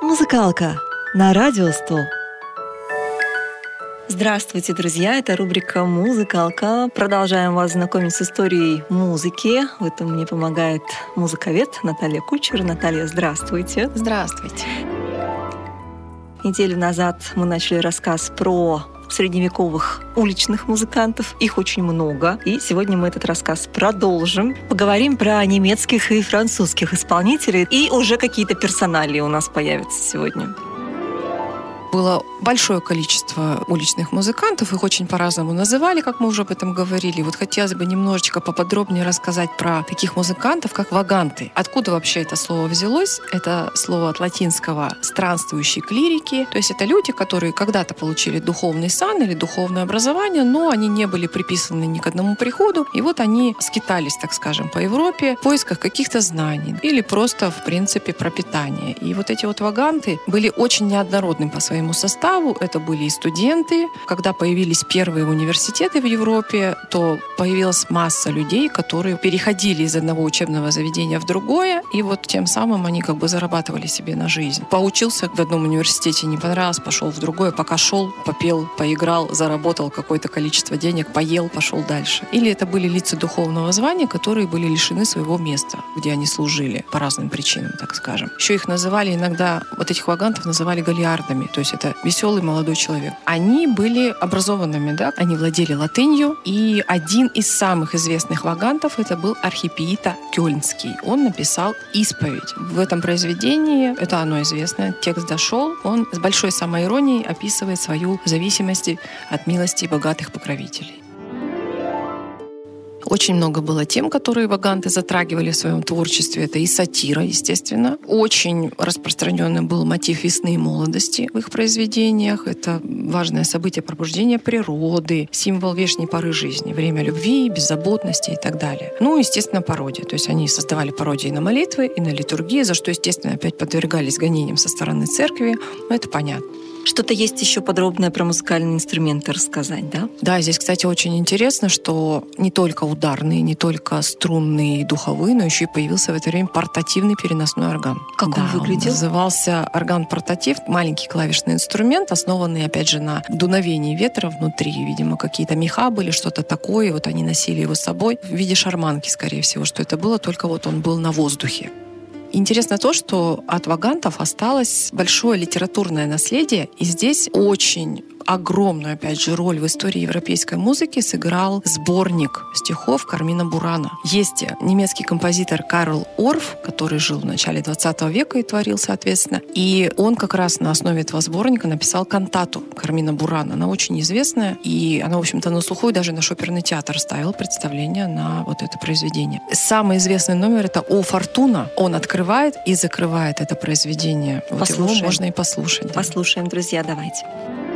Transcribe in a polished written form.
Музыкалка на Радио 100. Здравствуйте, друзья! Это рубрика «Музыкалка». Продолжаем вас знакомить с историей музыки. В этом мне помогает музыковед Наталья Кучер. Наталья, здравствуйте! Здравствуйте! Неделю назад мы начали рассказ про средневековых уличных музыкантов. Их очень много. И сегодня мы этот рассказ продолжим. Поговорим про немецких и французских исполнителей. И уже какие-то персоналии у нас появятся сегодня. Было большое количество уличных музыкантов, их очень по-разному называли, как мы уже об этом говорили. Вот хотелось бы немножечко поподробнее рассказать про таких музыкантов, как ваганты. Откуда вообще это слово взялось? Это слово от латинского «странствующие клирики». То есть это люди, которые когда-то получили духовный сан или духовное образование, но они не были приписаны ни к одному приходу. И вот они скитались, так скажем, по Европе в поисках каких-то знаний или просто, в принципе, пропитания. И вот эти вот ваганты были очень неоднородны по своему составу. Это были и студенты. Когда появились первые университеты в Европе, то появилась масса людей, которые переходили из одного учебного заведения в другое, и вот тем самым они как бы зарабатывали себе на жизнь. Поучился в одном университете, не понравилось, пошел в другое, пока шел, попел, поиграл, заработал какое-то количество денег, поел, пошел дальше. Или это были лица духовного звания, которые были лишены своего места, где они служили по разным причинам, так скажем. Еще их называли иногда, вот этих вагантов называли галиардами, то есть это веселый молодой человек. Они были образованными, да, они владели латынью, и один из самых известных вагантов это был архипиита Кёльнский. Он написал «Исповедь». В этом произведении, это оно известное, текст дошел, он с большой самоиронией описывает свою зависимость от милости богатых покровителей. Очень много было тем, которые ваганты затрагивали в своем творчестве. Это и сатира, естественно. Очень распространенный был мотив весны и молодости в их произведениях. Это важное событие пробуждения природы, символ вечной поры жизни, время любви, беззаботности и так далее. Ну, естественно, пародия. То есть они создавали пародии на молитвы и на литургии, за что, естественно, опять подвергались гонениям со стороны церкви. Но это понятно. Что-то есть еще подробное про музыкальные инструменты рассказать, да? Да, здесь, кстати, очень интересно, что не только ударные, не только струнные и духовые, но еще и появился в это время портативный переносной орган. Как он выглядел? Он назывался орган-портатив, маленький клавишный инструмент, основанный, опять же, на дуновении ветра внутри. Видимо, какие-то меха были, что-то такое, вот они носили его с собой в виде шарманки, скорее всего, что это было, только вот он был на воздухе. Интересно то, что от вагантов осталось большое литературное наследие, и здесь очень огромную, опять же, роль в истории европейской музыки сыграл сборник стихов Кармина Бурана. Есть немецкий композитор Карл Орф, который жил в начале 20 века и творил, соответственно, и он как раз на основе этого сборника написал кантату Кармина Бурана. Она очень известная, и она, в общем-то, на слуху, и даже наш оперный театр ставил представление на вот это произведение. Самый известный номер — это «О Фортуна». Он открывает и закрывает это произведение. Вот его можно и послушать. Да. Послушаем, друзья, давайте.